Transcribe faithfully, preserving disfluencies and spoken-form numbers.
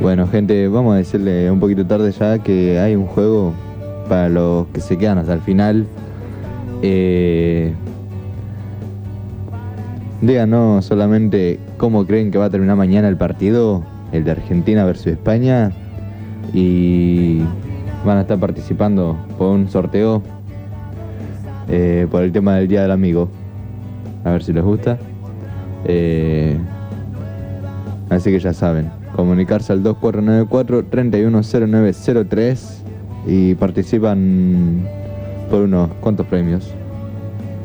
Bueno, gente, vamos a decirle un poquito tarde ya que hay un juego para los que se quedan hasta el final. Eh, díganos solamente cómo creen que va a terminar mañana el partido, el de Argentina versus España. Y van a estar participando por un sorteo eh, por el tema del Día del Amigo. A ver si les gusta. Eh, así que ya saben, comunicarse al dos cuatro nueve cuatro, tres uno cero nueve cero tres y participan por unos cuantos premios.